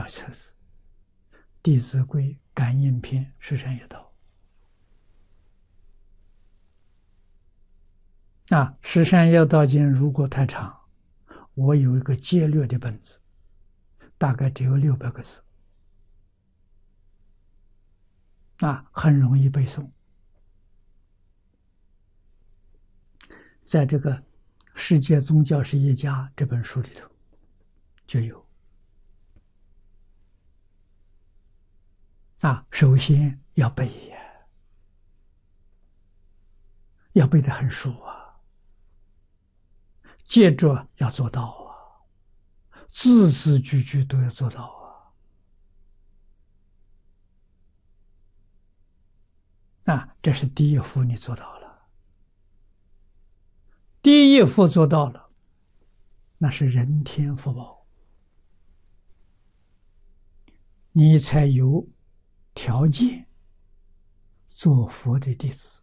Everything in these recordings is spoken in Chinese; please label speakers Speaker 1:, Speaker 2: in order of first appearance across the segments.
Speaker 1: 小册子，《弟子规》感应篇，十善业道。十善业道经如果太长，我有一个劫略的本子，大概只有600个字，很容易背诵。在这个《世界宗教史一家》这本书里头就有。首先要背呀，要背得很熟啊，接着要做到啊，字字句句都要做到这是第一幅你做到了，第一幅做到了，那是人天福报，你才有条件做佛的弟子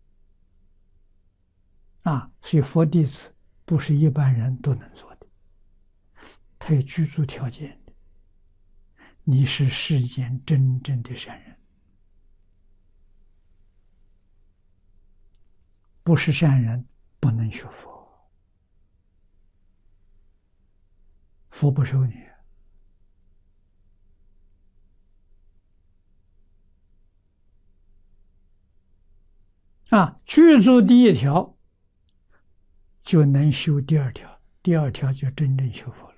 Speaker 1: 所以佛弟子不是一般人都能做的，他有居住条件的。你是世间真正的善人，不是善人不能学佛，佛不收你。具足第一条就能修第二条，第二条就真正修佛了。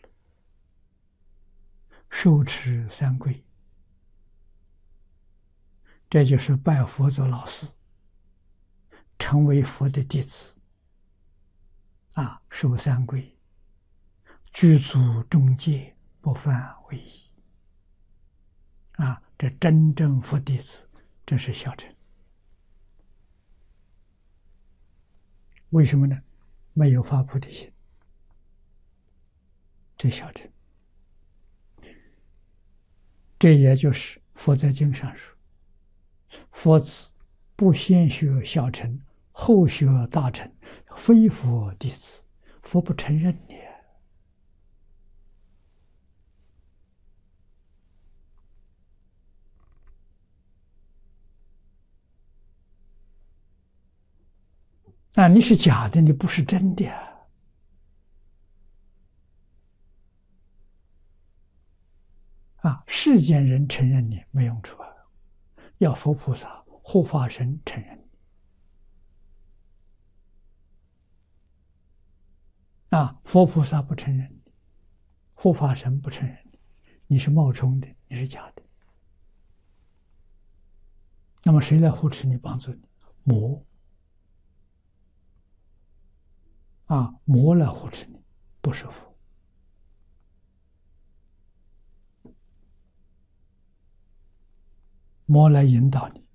Speaker 1: 受持三皈，这就是拜佛做老师，成为佛的弟子受三皈，具足中戒，不犯违仪这真正佛弟子，这是小乘。为什么呢？没有发菩提心，这小乘。这也就是佛在经上说，佛子不先学小乘，后学大乘，非佛弟子，佛不承认你。你是假的，你不是真的世间人承认你没用处要佛菩萨、护法神承认你佛菩萨不承认你，护法神不承认你，你是冒充的，你是假的。那么谁来护持你、帮助你？魔来护持你，不是佛。魔来引导你。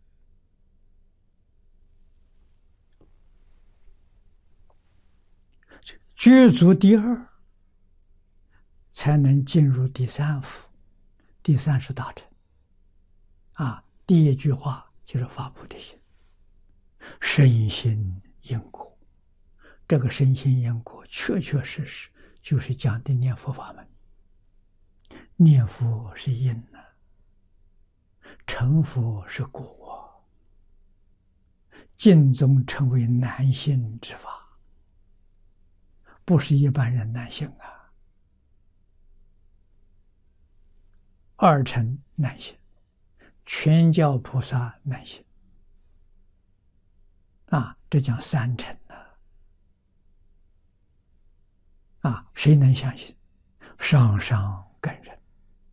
Speaker 1: 具足第二，才能进入第三幅。第三是大乘第一句话就是发菩提心，身心因果。这个身心因果确确实实就是讲的念佛法门。念佛是因成佛是果，净宗称为难信之法，不是一般人难信二乘难信，全教菩萨难信这讲三乘谁能相信？上上根人，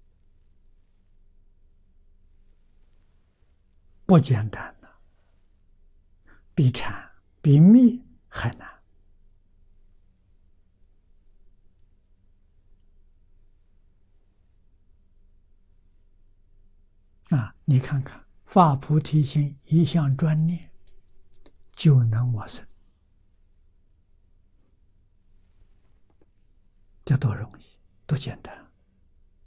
Speaker 1: 不简单比禅比密还难你看看发菩提心，一向专念就能往生，这多容易，多简单。